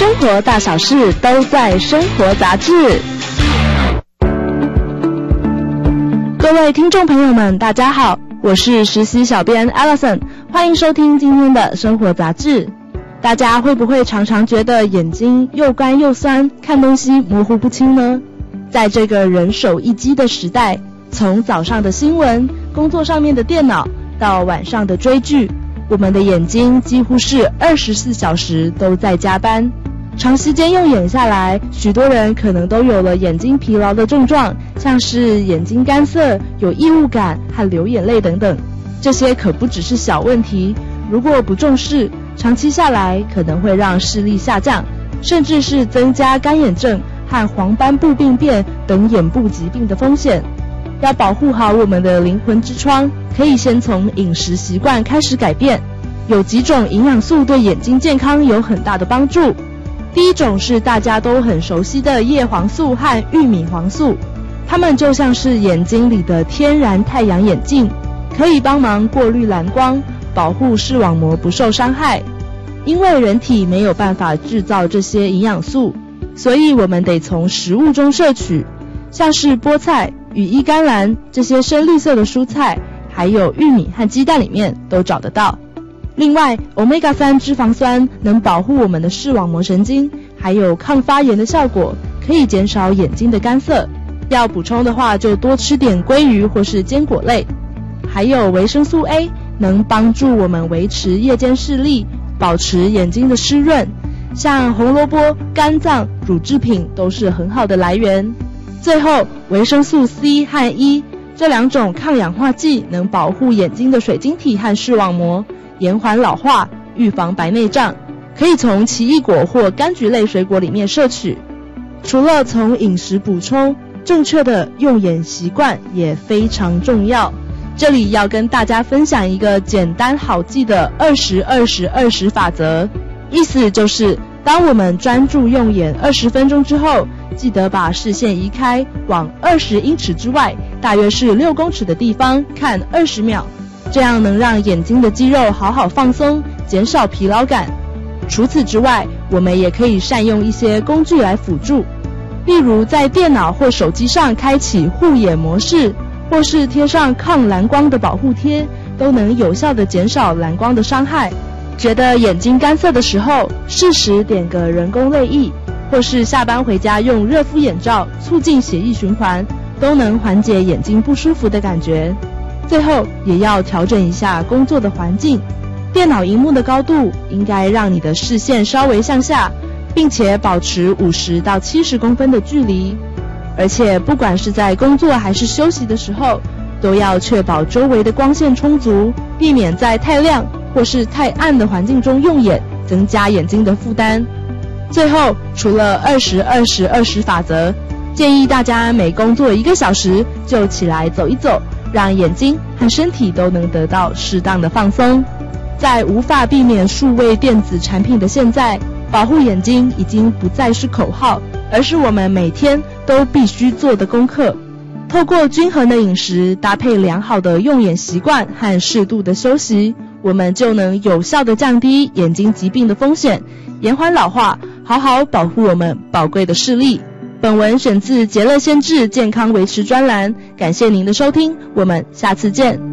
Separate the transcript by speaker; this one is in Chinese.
Speaker 1: 生活大小事都在生活杂志。各位听众朋友们大家好，我是实习小编 Allison， 欢迎收听今天的生活杂志。大家会不会常常觉得眼睛又干又酸，看东西模糊不清呢？在这个人手一机的时代，从早上的新闻、工作上面的电脑到晚上的追剧，我们的眼睛几乎是24小时都在加班。长时间用眼下来，许多人可能都有了眼睛疲劳的症状，像是眼睛干涩、有异物感和流眼泪等等。这些可不只是小问题，如果不重视，长期下来可能会让视力下降，甚至是增加干眼症和黄斑部病变等眼部疾病的风险。要保护好我们的灵魂之窗，可以先从饮食习惯开始改变。有几种营养素对眼睛健康有很大的帮助。第一种是大家都很熟悉的叶黄素和玉米黄素，它们就像是眼睛里的天然太阳眼镜，可以帮忙过滤蓝光，保护视网膜不受伤害。因为人体没有办法制造这些营养素，所以我们得从食物中摄取，像是菠菜、羽衣甘蓝这些深绿色的蔬菜，还有玉米和鸡蛋里面都找得到。另外 Omega-3 脂肪酸能保护我们的视网膜神经，还有抗发炎的效果，可以减少眼睛的干涩。要补充的话，就多吃点鲑鱼或是坚果类。还有维生素 A 能帮助我们维持夜间视力，保持眼睛的湿润。像红萝卜、肝脏、乳制品都是很好的来源。最后维生素 C 和 E 这两种抗氧化剂能保护眼睛的水晶体和视网膜，延缓老化，预防白内障，可以从奇异果或柑橘类水果里面摄取。除了从饮食补充，正确的用眼习惯也非常重要。这里要跟大家分享一个简单好记的20-20-20法则，意思就是当我们专注用眼20分钟之后，记得把视线移开，往20英尺之外，大约是6公尺的地方看20秒，这样能让眼睛的肌肉好好放松，减少疲劳感。除此之外，我们也可以善用一些工具来辅助，例如在电脑或手机上开启护眼模式，或是贴上抗蓝光的保护贴，都能有效地减少蓝光的伤害。觉得眼睛干涩的时候，适时点个人工泪液，或是下班回家用热敷眼罩，促进血液循环，都能缓解眼睛不舒服的感觉。最后也要调整一下工作的环境，电脑萤幕的高度应该让你的视线稍微向下，并且保持50到70公分的距离。而且不管是在工作还是休息的时候，都要确保周围的光线充足，避免在太亮或是太暗的环境中用眼，增加眼睛的负担。最后，除了20-20-20法则，建议大家每工作1个小时就起来走一走，让眼睛和身体都能得到适当的放松。在无法避免数位电子产品的现在，保护眼睛已经不再是口号，而是我们每天都必须做的功课。透过均衡的饮食，搭配良好的用眼习惯和适度的休息，我们就能有效地降低眼睛疾病的风险，延缓老化，好好保护我们宝贵的视力。本文选自杰乐先志健康维持专栏，感谢您的收听，我们下次见。